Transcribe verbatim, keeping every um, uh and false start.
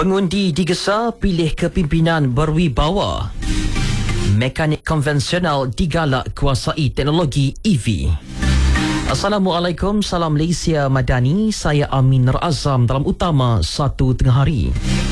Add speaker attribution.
Speaker 1: Pengundi digesa pilih kepimpinan berwibawa. Mekanik konvensional digalak kuasai teknologi E V. Assalamualaikum, salam Malaysia Madani. Saya Amin Nur Azam dalam utama satu tengah hari.